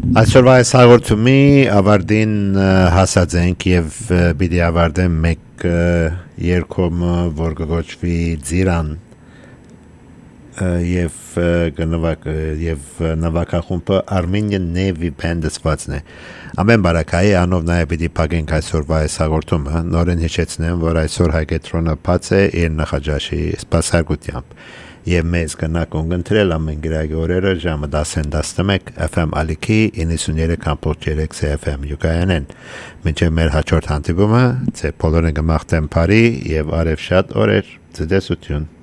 Այսօրվա այս հաղորդումի ավարտին հասած ենք եւ պիտի ավարտեմ մեկ երկում որ կոչվի Ձիրան եւ նվագախումբը Armenian Navy Band-ը ամեն բարակայի անով նաեւ պիտի փակենք այսօրվա այս հաղորդումը նորեն հիշեցնեմ որ այսօր հայկետրոնը բաց է իր նախաճաշի սպասարկությամբ եւ մեզ կնակոն ընտրել ամեն գրագի օրերը ժամը 10-11 FM Ալիքի 93.3 FM յուկայանեն մինչև մեր հաջորդ հանդիպումը ձեր բոլորին կմաղթեմ բարի եւ արև շատ օրեր ցտեսություն